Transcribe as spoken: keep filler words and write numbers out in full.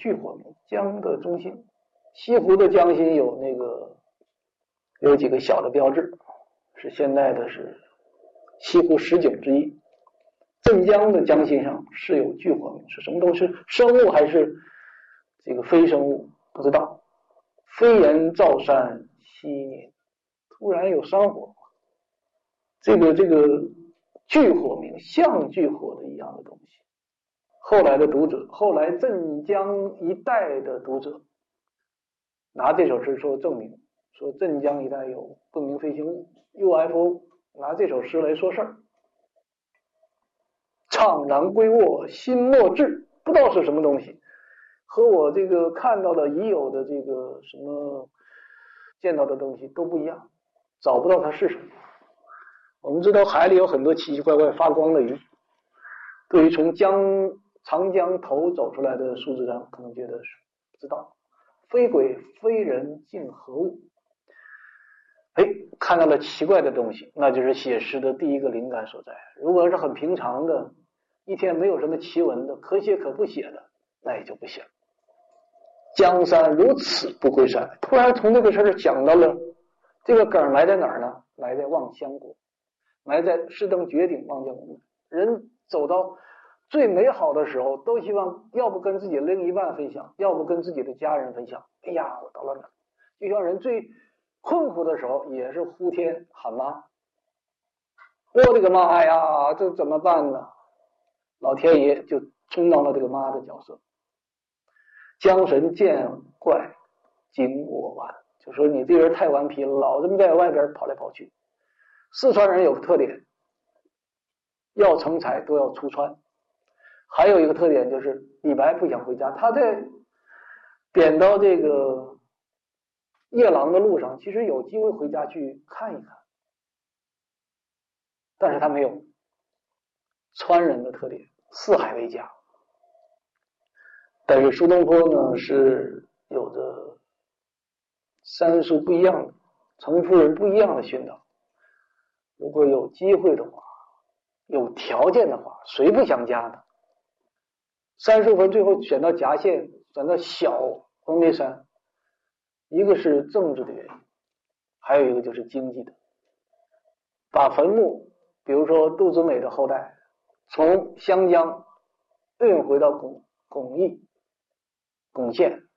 巨火名，江的中心。西湖的江心有那个有几个小的标志，是现在的是西湖十景之一。镇江的江心上是有巨火名，是什么东西？生物还是这个非生物？不知道。飞檐照山夕年，突然有山火，这个这个巨火名，像巨火的一样的东西。后来的读者，后来镇江一带的读者，拿这首诗说证明，说镇江一带有不明飞行物 U F O， 拿这首诗来说事儿。怅然归卧心莫至，不知道是什么东西，和我这个看到的已有的这个什么见到的东西都不一样，找不到它是什么。我们知道海里有很多奇奇怪怪发光的鱼，对于从江长江头走出来的数字上可能觉得是不知道，非鬼非人竟何物。哎，看到了奇怪的东西，那就是写诗的第一个灵感所在。如果是很平常的，一天没有什么奇闻的，可写可不写的，那也就不写了。江山如此不归山，突然从这个事儿讲到了这个梗来在哪儿呢？来在望乡国，来在士登绝顶望江国。人走到最美好的时候，都希望要不跟自己的另一半分享，要不跟自己的家人分享。哎呀，我到了哪儿？就像人最困苦的时候，也是呼天喊妈。我的个妈呀，这怎么办呢？老天爷就充当了这个妈的角色。江神见怪惊我顽，就说你这人太顽皮了，老这么在外边跑来跑去。四川人有个特点，要成才都要出川。还有一个特点就是李白不想回家，他在贬到这个夜郎的路上，其实有机会回家去看一看，但是他没有。川人的特点，四海为家。但是苏东坡呢，是有着三叔不一样的，程夫人不一样的熏陶。如果有机会的话，有条件的话，谁不想家呢？三叔坟最后选到夹县，选到小峨眉山，一个是政治的原因，还有一个就是经济的。把坟墓，比如说杜子美的后代，从湘江运回到巩巩义、巩县，